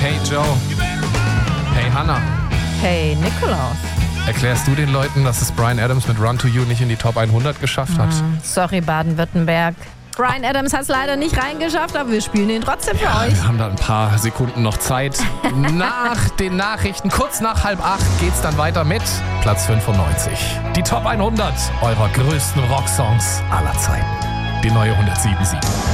Hey Joe. Hey Hannah. Hey Nikolaus. Erklärst du den Leuten, dass es Bryan Adams mit Run to You nicht in die Top 100 geschafft hat? Sorry, Baden-Württemberg. Bryan Adams hat es leider nicht reingeschafft, aber wir spielen ihn trotzdem für euch. Wir haben da ein paar Sekunden noch Zeit. Nach den Nachrichten, kurz nach 7:30, geht's dann weiter mit Platz 95. Die Top 100 eurer größten Rocksongs aller Zeiten. Die neue 107.7.